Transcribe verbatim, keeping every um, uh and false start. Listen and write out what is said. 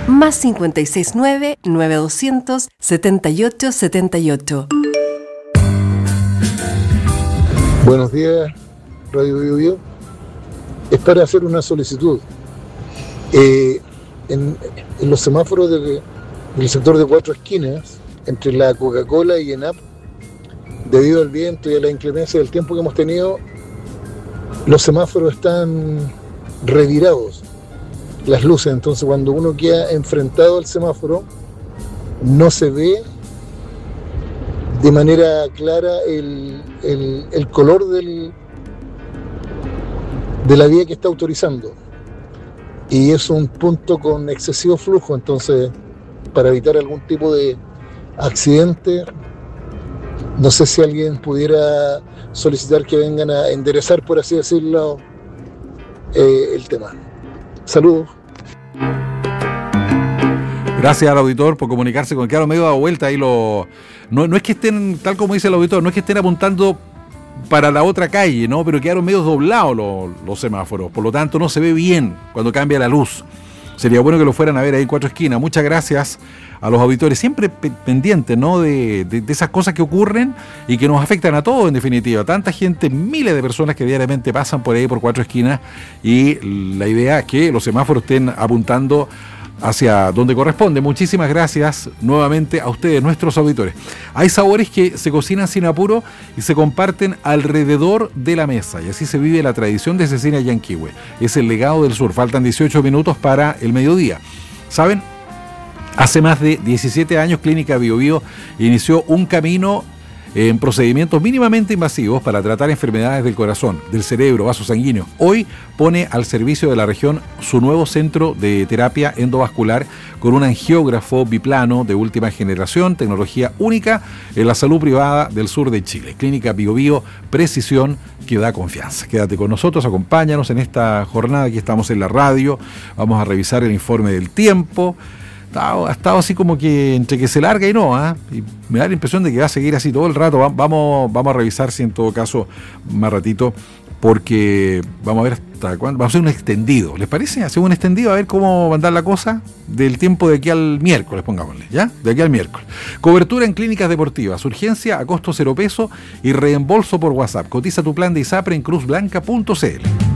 Más cincuenta y seis nueve, nueve doscientos, setenta y ocho setenta y ocho. Buenos días, Radio Bio Bio. Es para hacer una solicitud. Eh, en, en los semáforos de, del sector de Cuatro Esquinas, entre la Coca-Cola y ENAP, debido al viento y a la inclemencia del tiempo que hemos tenido, los semáforos están revirados, las luces. Entonces, cuando uno queda enfrentado al semáforo, no se ve de manera clara el, el, el color del, de la vía que está autorizando. Y es un punto con excesivo flujo. Entonces, para evitar algún tipo de accidente, no sé si alguien pudiera solicitar que vengan a enderezar, por así decirlo, eh, el tema. Saludos. Gracias al auditor por comunicarse con el claro, medio dado vuelta ahí lo. No, no es que estén, tal como dice el auditor, no es que estén apuntando para la otra calle, ¿no? Pero quedaron medio doblados los, los semáforos, por lo tanto no se ve bien cuando cambia la luz. Sería bueno que lo fueran a ver ahí en Cuatro Esquinas. Muchas gracias a los auditores, siempre pe- pendientes, ¿no? De, de, de esas cosas que ocurren y que nos afectan a todos en definitiva. Tanta gente, miles de personas que diariamente pasan por ahí por Cuatro Esquinas, y la idea es que los semáforos estén apuntando hacia donde corresponde. Muchísimas gracias nuevamente a ustedes, nuestros auditores. Hay sabores que se cocinan sin apuro y se comparten alrededor de la mesa, y así se vive la tradición de Cecina Yanquihue. Es el legado del sur. Faltan dieciocho minutos para el mediodía. ¿Saben? Hace más de diecisiete años Clínica Bio Bio inició un camino en procedimientos mínimamente invasivos para tratar enfermedades del corazón, del cerebro, vasos sanguíneos. Hoy pone al servicio de la región su nuevo centro de terapia endovascular con un angiógrafo biplano de última generación, tecnología única en la salud privada del sur de Chile. Clínica Bio Bio, precisión que da confianza. Quédate con nosotros, acompáñanos en esta jornada. Aquí estamos en la radio, vamos a revisar el informe del tiempo. Ha estado así como que entre que se larga y no, ¿eh? Y me da la impresión de que va a seguir así todo el rato. Vamos, vamos a revisar si en todo caso más ratito, porque vamos a ver hasta cuándo. Vamos a hacer un extendido, ¿les parece? Hacemos un extendido a ver cómo va a andar la cosa del tiempo de aquí al miércoles, pongámosle, ¿ya? De aquí al miércoles. Cobertura en clínicas deportivas, urgencia a costo cero peso y reembolso por WhatsApp. Cotiza tu plan de ISAPRE en cruz blanca punto c l.